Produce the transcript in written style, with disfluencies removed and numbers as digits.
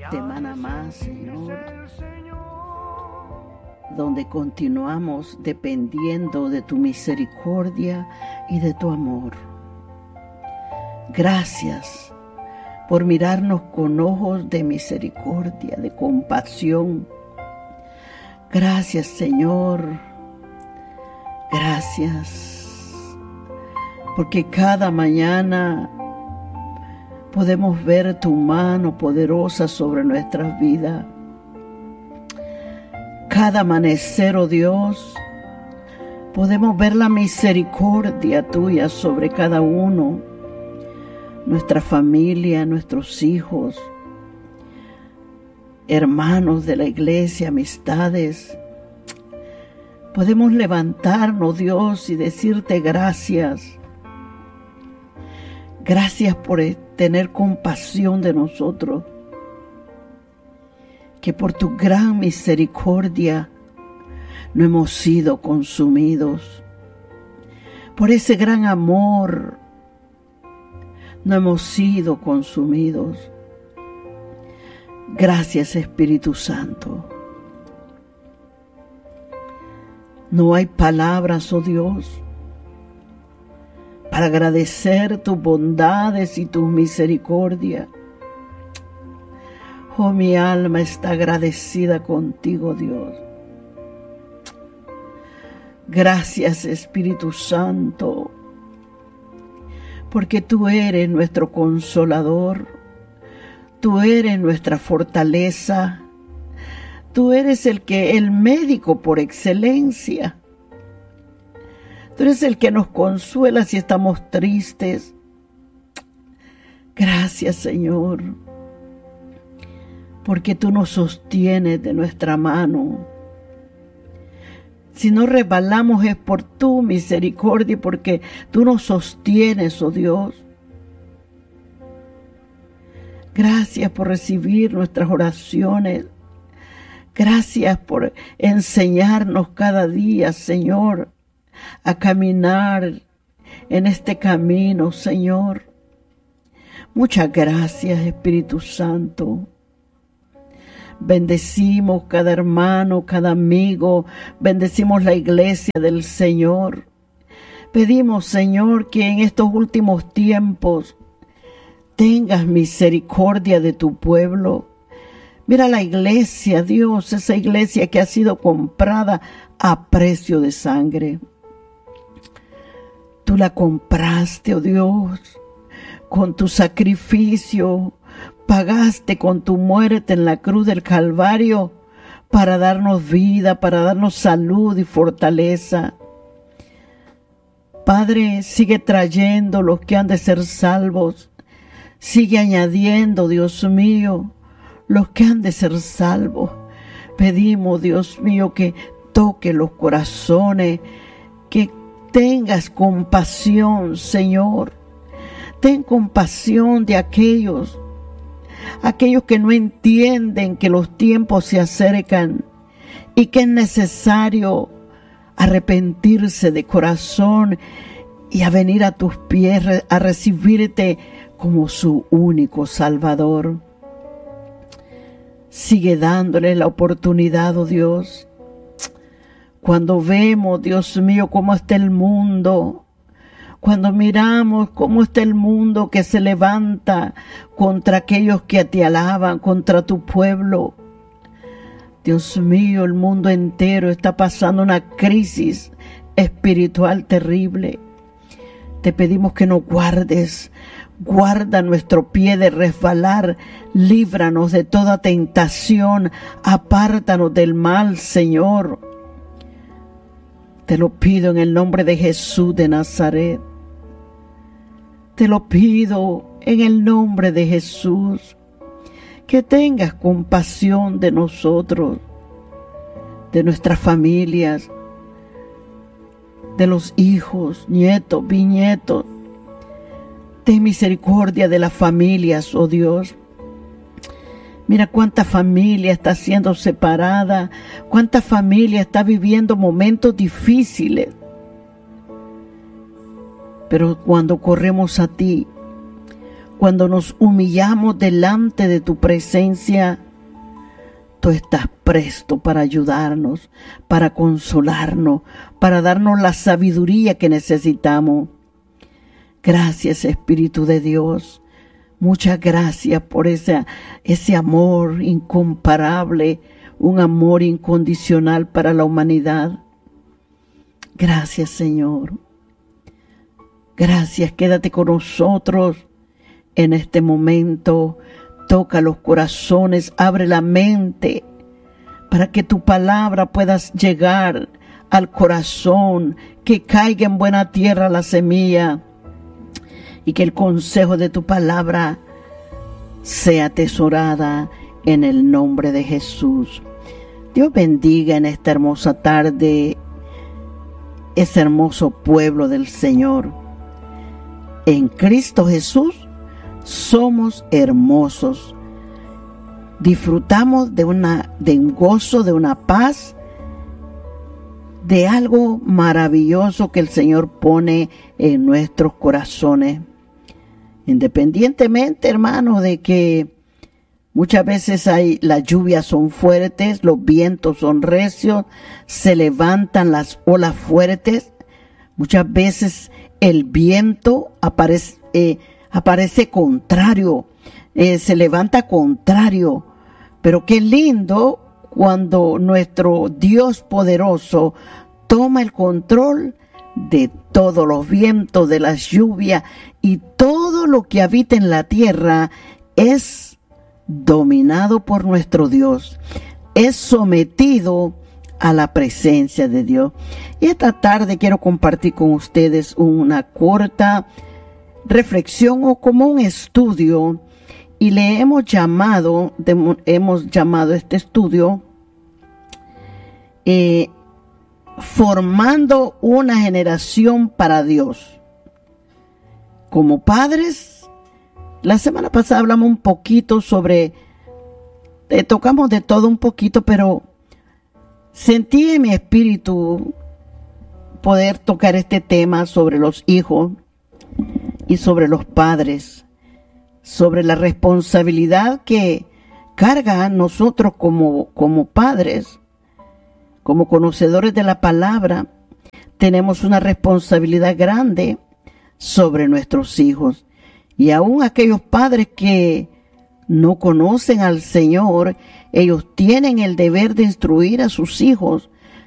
semana más, Señor, donde continuamos dependiendo de tu misericordia y de tu amor. Gracias por mirarnos con ojos de misericordia, de compasión. Gracias, Señor. Gracias, porque cada mañana podemos ver tu mano poderosa sobre nuestras vidas. Cada amanecer, oh Dios, podemos ver la misericordia tuya sobre cada uno, nuestra familia, nuestros hijos, hermanos de la iglesia, amistades. Podemos levantarnos, Dios, y decirte gracias. Gracias por tener compasión de nosotros, que por tu gran misericordia no hemos sido consumidos. Por ese gran amor no hemos sido consumidos. Gracias, Espíritu Santo. No hay palabras, oh Dios, para agradecer tus bondades y tu misericordia. Oh, mi alma está agradecida contigo, Dios. Gracias, Espíritu Santo, porque tú eres nuestro consolador, tú eres nuestra fortaleza, tú eres el médico por excelencia. Tú eres el que nos consuela si estamos tristes. Gracias, Señor, porque tú nos sostienes de nuestra mano. Si no resbalamos es por tu misericordia, porque tú nos sostienes, oh Dios. Gracias por recibir nuestras oraciones. Gracias por enseñarnos cada día, Señor, a caminar en este camino, Señor. Muchas gracias, Espíritu Santo. Bendecimos cada hermano, cada amigo. Bendecimos la iglesia del Señor. Pedimos, Señor, que en estos últimos tiempos tengas misericordia de tu pueblo. Mira la iglesia, Dios, esa iglesia que ha sido comprada a precio de sangre. Tú la compraste, oh Dios, con tu sacrificio. Pagaste con tu muerte en la cruz del Calvario para darnos vida, para darnos salud y fortaleza. Padre, sigue trayendo los que han de ser salvos. Sigue añadiendo, Dios mío, los que han de ser salvos. Pedimos, Dios mío, que toque los corazones, que tengas compasión, Señor. Ten compasión de aquellos que no entienden que los tiempos se acercan y que es necesario arrepentirse de corazón y a venir a tus pies a recibirte como su único Salvador. Sigue dándole la oportunidad, oh Dios. Cuando vemos, Dios mío, cómo está el mundo, cuando miramos cómo está el mundo que se levanta contra aquellos que te alaban, contra tu pueblo. Dios mío, el mundo entero está pasando una crisis espiritual terrible. Te pedimos que nos guardes. Guarda nuestro pie de resbalar, líbranos de toda tentación, apártanos del mal, Señor. Te lo pido en el nombre de Jesús de Nazaret. Te lo pido en el nombre de Jesús, que tengas compasión de nosotros, de nuestras familias, de los hijos, nietos, bisnietos. Ten misericordia de las familias, oh Dios. Mira cuánta familia está siendo separada, cuánta familia está viviendo momentos difíciles. Pero cuando corremos a ti, cuando nos humillamos delante de tu presencia, tú estás presto para ayudarnos, para consolarnos, para darnos la sabiduría que necesitamos. Gracias, Espíritu de Dios. Muchas gracias por ese amor incomparable, un amor incondicional para la humanidad. Gracias, Señor. Gracias, quédate con nosotros en este momento. Toca los corazones, abre la mente para que tu palabra pueda llegar al corazón, que caiga en buena tierra la semilla y que el consejo de tu palabra sea atesorada en el nombre de Jesús. Dios bendiga en esta hermosa tarde ese hermoso pueblo del Señor. En Cristo Jesús somos hermosos. Disfrutamos de un gozo, de una paz, de algo maravilloso que el Señor pone en nuestros corazones. Independientemente, hermanos, de que muchas veces las lluvias son fuertes, los vientos son recios, se levantan las olas fuertes. Muchas veces el viento aparece contrario, se levanta contrario. Pero qué lindo cuando nuestro Dios poderoso toma el control de todos los vientos, de las lluvias y todo lo que habita en la tierra es dominado por nuestro Dios, es sometido a la presencia de Dios. Y esta tarde quiero compartir con ustedes una corta reflexión o como un estudio, y le hemos llamado este estudio formando una generación para Dios. Como padres, la semana pasada hablamos un poquito tocamos de todo un poquito, pero sentí en mi espíritu poder tocar este tema sobre los hijos y sobre los padres, sobre la responsabilidad que carga nosotros como padres, como conocedores de la palabra. Tenemos una responsabilidad grande sobre nuestros hijos. Y aún aquellos padres que no conocen al Señor, ellos tienen el deber de instruir a sus hijos